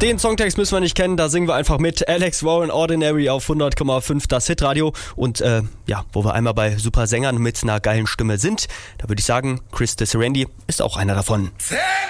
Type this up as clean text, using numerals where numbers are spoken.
Den Songtext müssen wir nicht kennen, da singen wir einfach mit. Alex Warren, Ordinary auf 100,5 das Hitradio. Und wo wir einmal bei super Sängern mit einer geilen Stimme sind, da würde ich sagen, Chris de Serendi ist auch einer davon.